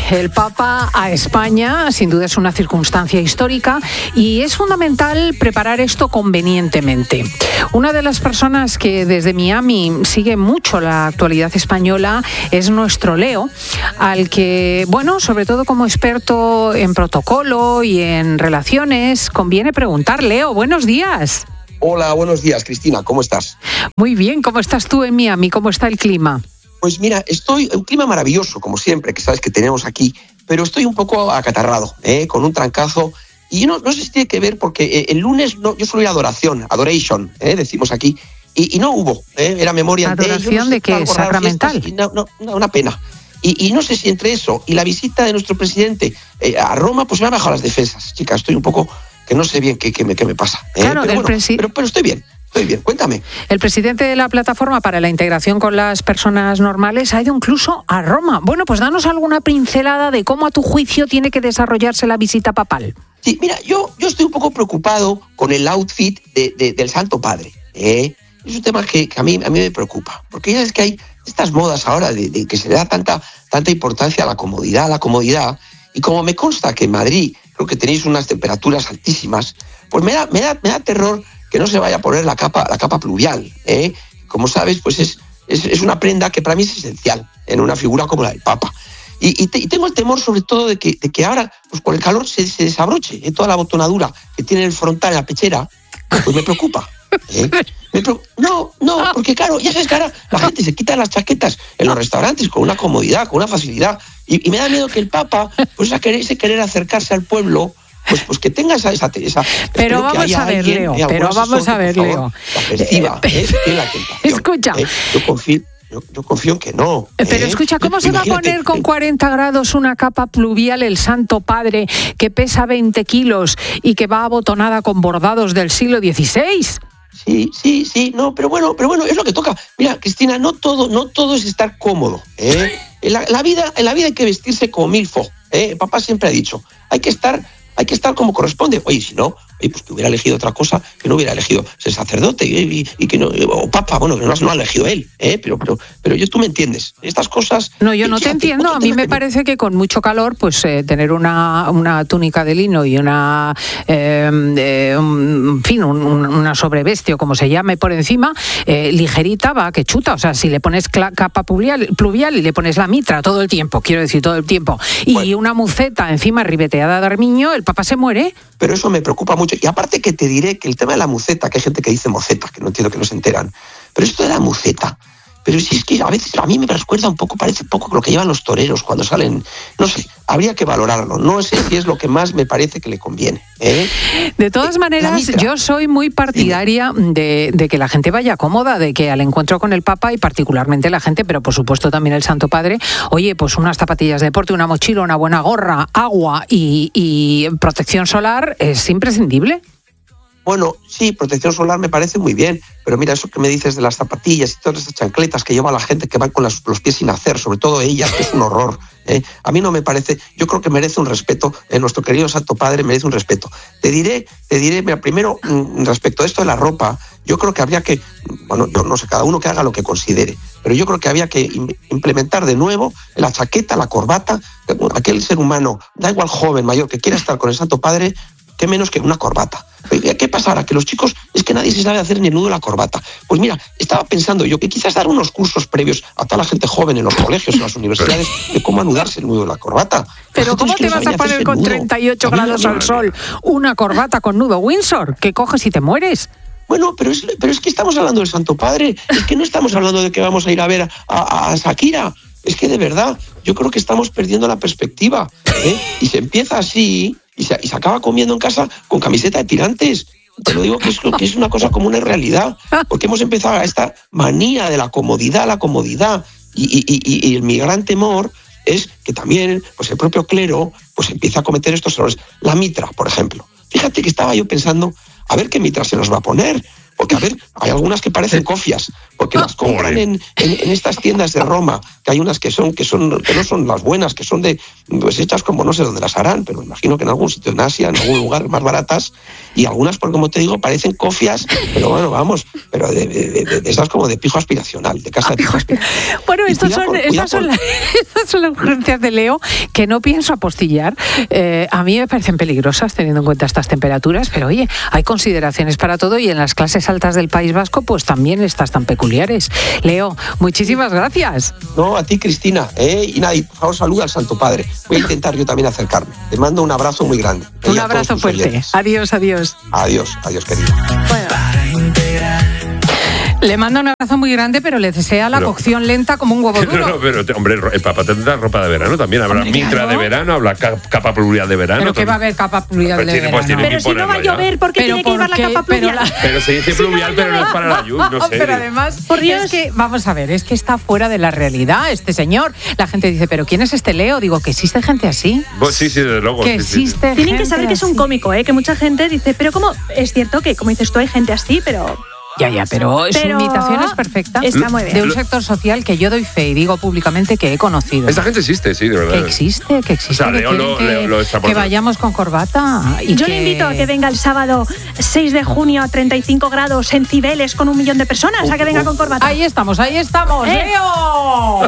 el Papa a España, sin duda es una circunstancia histórica y es fundamental preparar esto convenientemente. Una de las personas que desde Miami sigue mucho la actualidad española es nuestro Leo, al que, bueno, sobre todo como experto en protocolo y en relaciones, conviene preguntar. Leo, buenos días. Hola, buenos días, Cristina, ¿cómo estás? Muy bien, ¿cómo estás tú en Miami? ¿Cómo está el clima? Pues mira, estoy en un clima maravilloso, como siempre, que sabes que tenemos aquí, pero estoy un poco acatarrado, con un trancazo. Y no sé si tiene que ver porque el lunes yo suelo ir a adoration, decimos aquí, y no hubo, era memoria. ¿Adoración de qué? ¿Sacramental? Una pena. Y no sé si entre eso y la visita de nuestro presidente a Roma, pues me han bajado las defensas. Chica, estoy un poco que no sé bien qué me pasa. Claro, pero estoy bien. Cuéntame. El presidente de la Plataforma para la Integración con las Personas Normales ha ido incluso a Roma. Bueno, pues danos alguna pincelada de cómo a tu juicio tiene que desarrollarse la visita papal. Sí, mira, yo estoy un poco preocupado con el outfit del Santo Padre. Es un tema que a mí me preocupa, porque ya es que hay estas modas ahora de que se le da tanta importancia a la comodidad, y como me consta que en Madrid creo que tenéis unas temperaturas altísimas, pues me da terror que no se vaya a poner la capa pluvial. Como sabes, pues es una prenda que para mí es esencial en una figura como la del Papa. Y tengo el temor sobre todo de que ahora, pues con el calor se desabroche toda la botonadura que tiene el frontal en la pechera, pues me preocupa. No, porque claro, ya sabes que ahora la gente se quita las chaquetas en los restaurantes con una comodidad, con una facilidad, y me da miedo que el Papa, pues ese querer acercarse al pueblo, pues que tenga esa pero vamos a ver, Leo, Leo. La perciba, la tentación. Escucha. Yo confío en que no. Pero escucha, ¿cómo se va a poner con 40 grados una capa pluvial el Santo Padre que pesa 20 kilos y que va abotonada con bordados del siglo XVI? Sí, pero bueno, es lo que toca. Mira, Cristina, no todo es estar cómodo. En la vida hay que vestirse como milfo. Papá siempre ha dicho, hay que estar como corresponde. Oye, si no, pues que hubiera elegido otra cosa, que no hubiera elegido ser sacerdote y que no, o papa, bueno, que no ha elegido él, pero tú me entiendes. Estas cosas. No, yo no te entiendo. A mí me parece que con mucho calor, pues tener una túnica de lino y una sobreveste o como se llame por encima, ligerita, va que chuta. O sea, si le pones capa pluvial y le pones la mitra todo el tiempo, y una muceta encima ribeteada de armiño, el Papa se muere. Pero eso me preocupa mucho. Y aparte que te diré que el tema de la muceta, que hay gente que dice moceta, que no entiendo, que no se enteran, pero esto de la muceta, pero si es que a veces a mí me recuerda un poco, parece poco lo que llevan los toreros cuando salen, no sé, habría que valorarlo. No sé si es lo que más me parece que le conviene. De todas maneras, yo soy muy partidaria de que la gente vaya cómoda, de que al encuentro con el Papa, y particularmente la gente, pero por supuesto también el Santo Padre, oye, pues unas zapatillas de deporte, una mochila, una buena gorra, agua y protección solar es imprescindible. Bueno, sí, protección solar me parece muy bien, pero mira, eso que me dices de las zapatillas y todas esas chancletas que lleva la gente que van con los pies sin hacer, sobre todo ellas, que es un horror. A mí no me parece, yo creo que merece un respeto, nuestro querido Santo Padre merece un respeto. Te diré, mira, primero, respecto a esto de la ropa, yo creo que habría que, bueno, yo no sé, cada uno que haga lo que considere, pero yo creo que había que implementar de nuevo la chaqueta, la corbata, aquel ser humano, da igual joven, mayor, que quiera estar con el Santo Padre, qué menos que una corbata. ¿Qué pasará? Que los chicos, es que nadie se sabe hacer ni el nudo de la corbata. Pues mira, estaba pensando yo que quizás dar unos cursos previos a toda la gente joven en los colegios, en las universidades, de cómo anudarse el nudo de la corbata. Pero ¿cómo te vas a poner con 38 grados al sol una corbata con nudo Windsor? ¿Qué coges y te mueres? Bueno, pero es que estamos hablando del Santo Padre, es que no estamos hablando de que vamos a ir a ver a Shakira. Es que de verdad, yo creo que estamos perdiendo la perspectiva. Y se empieza así y se acaba comiendo en casa con camiseta de tirantes. Te lo digo que es una cosa como una realidad, porque hemos empezado a esta manía de la comodidad, y mi gran temor es que también pues el propio clero pues empieza a cometer estos errores. La mitra, por ejemplo. Fíjate que estaba yo pensando, a ver qué mitra se nos va a poner. Porque, a ver, hay algunas que parecen cofias, porque las compran en estas tiendas de Roma, que hay unas que no son las buenas, que son pues hechas como no sé dónde las harán, pero me imagino que en algún sitio en Asia, en algún lugar más baratas, y algunas, porque como te digo, parecen cofias, pero bueno, vamos, pero de esas como de pijo aspiracional, de casa de pijo aspiracional. Bueno, estas son las urgencias de Leo, que no pienso apostillar. A mí me parecen peligrosas teniendo en cuenta estas temperaturas, pero oye, hay consideraciones para todo y en las clases altas del País Vasco pues también estas tan peculiares. Leo, muchísimas gracias. No, a ti, Cristina, y nada, y por favor saluda al Santo Padre. Voy a intentar yo también acercarme. Te mando un abrazo muy grande. Un abrazo fuerte. Oyentes. Adiós. Adiós, querido. Bueno. Le manda un abrazo muy grande, pero le desea la cocción lenta como un huevo duro. No, pero, hombre, el Papa tendrá ropa de verano también. Habrá mitra de verano, habrá capa pluvial de verano. ¿Pero qué va a haber capa pluvial de verano? Pero si no va a llover, ¿por qué tiene que llevar la capa pluvial? Pero se dice pluvial, pero no es para la lluvia, no sé. Pero además, por Dios, es que, vamos a ver, es que está fuera de la realidad este señor. La gente dice, ¿pero quién es este Leo? Digo, que existe gente así. Pues sí, desde luego. Que existe gente. Tienen que saber que es un cómico, que mucha gente dice, pero ¿cómo? Es cierto que, como dices tú, hay gente así, pero... Pero su invitación es perfecta. Está muy bien. De un sector social que yo doy fe y digo públicamente que he conocido. Esta gente existe, sí, de verdad. Que existe. O sea, que vayamos con corbata. Y yo le invito a que venga el sábado 6 de junio a 35 grados en Cibeles con 1 millón de personas, a que venga con corbata. Ahí estamos, Leo.